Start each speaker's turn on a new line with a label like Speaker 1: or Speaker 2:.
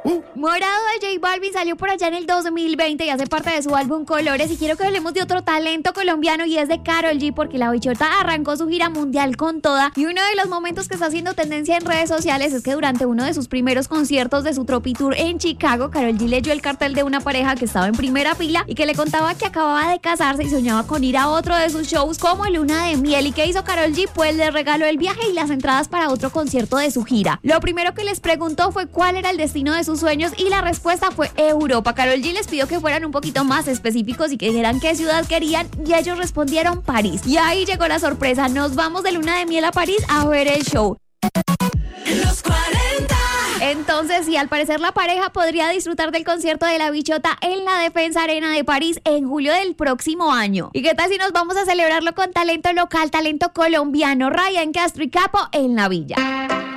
Speaker 1: Morado de J Balvin salió por allá en el 2020 y hace parte de su álbum Colores. Y quiero que hablemos de otro talento colombiano y es de Karol G, porque la bichota arrancó su gira mundial con toda. Y uno de los momentos que está haciendo tendencia en redes sociales es que durante uno de sus primeros conciertos de su Tropitour en Chicago, Karol G leyó el cartel de una pareja que estaba en primera fila y que le contaba que acababa de casarse y soñaba con ir a otro de sus shows como Luna de Miel. ¿Y qué hizo Karol G? Pues le regaló el viaje y las entradas para otro concierto de su gira. Lo primero que les preguntó fue cuál era el destino de sus sueños y la respuesta fue Europa. Karol G les pidió que fueran un poquito más específicos y que dijeran qué ciudad querían y ellos respondieron París. Y ahí llegó la sorpresa, nos vamos de Luna de Miel a París a ver el show.
Speaker 2: Los 40.
Speaker 1: Entonces, sí, al parecer la pareja podría disfrutar del concierto de la bichota en la Defensa Arena de París en julio del próximo año. ¿Y qué tal si nos vamos a celebrarlo con talento local, talento colombiano? Ryan Castro y Capo en la Villa.